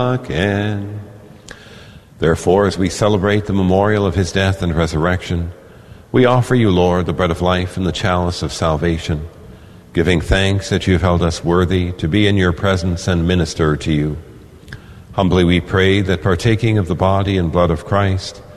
again. Therefore, as we celebrate the memorial of his death and resurrection, we offer you, Lord, the bread of life and the chalice of salvation, giving thanks that you have held us worthy to be in your presence and minister to you. Humbly we pray that, partaking of the body and blood of Christ,